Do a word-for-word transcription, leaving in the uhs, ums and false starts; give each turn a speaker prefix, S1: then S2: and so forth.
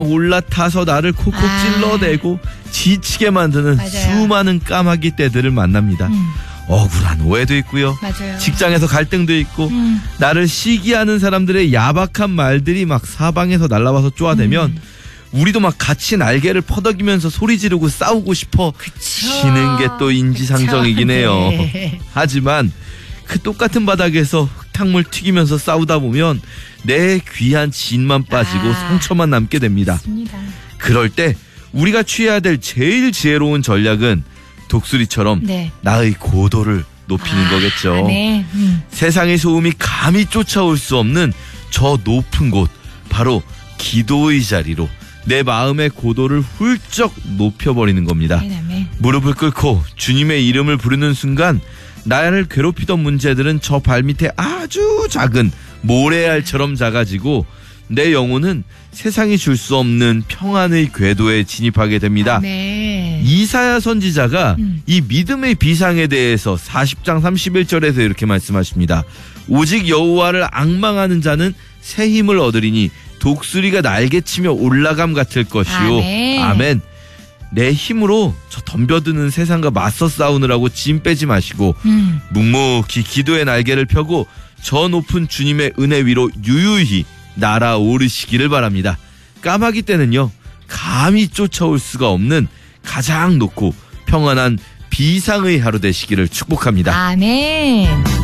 S1: 올라타서 나를 콕콕
S2: 아.
S1: 찔러대고 지치게 만드는
S2: 맞아요.
S1: 수많은 까마귀 떼들을 만납니다.
S2: 음.
S1: 억울한 오해도 있고요.
S2: 맞아요.
S1: 직장에서 갈등도 있고
S2: 음.
S1: 나를 시기하는 사람들의 야박한 말들이 막 사방에서 날라와서 쪼아대면
S2: 음.
S1: 우리도 막 같이 날개를 퍼덕이면서 소리 지르고 싸우고 싶어 지는 게 또 인지상정이긴
S2: 그쵸.
S1: 해요.
S2: 네.
S1: 하지만 그 똑같은 바닥에서 흙탕물 튀기면서 싸우다 보면 내 귀한 진만 빠지고
S2: 아.
S1: 상처만 남게 됩니다.
S2: 맞습니다.
S1: 그럴 때 우리가 취해야 될 제일 지혜로운 전략은 독수리처럼
S2: 네.
S1: 나의 고도를 높이는
S2: 아,
S1: 거겠죠.
S2: 네. 음.
S1: 세상의 소음이 감히 쫓아올 수 없는 저 높은 곳, 바로 기도의 자리로 내 마음의 고도를 훌쩍 높여버리는 겁니다.
S2: 네, 네.
S1: 무릎을 꿇고 주님의 이름을 부르는 순간 나를 괴롭히던 문제들은 저 발밑에 아주 작은 모래알처럼 작아지고 내 영혼은 세상이 줄 수 없는 평안의 궤도에 진입하게 됩니다.
S2: 아, 네.
S1: 이사야 선지자가
S2: 음.
S1: 이 믿음의 비상에 대해서 사십 장 삼십일 절에서 이렇게 말씀하십니다. 오직 여호와를 앙망하는 자는 새 힘을 얻으리니 독수리가 날개치며 올라감 같을 것이요.
S2: 아멘.
S1: 아멘. 내 힘으로 저 덤벼드는 세상과 맞서 싸우느라고 짐 빼지 마시고
S2: 음.
S1: 묵묵히 기도의 날개를 펴고 저 높은 주님의 은혜 위로 유유히 날아오르시기를 바랍니다. 까마귀 때는요, 감히 쫓아올 수가 없는 가장 높고 평안한 비상의 하루 되시기를 축복합니다.
S2: 아멘.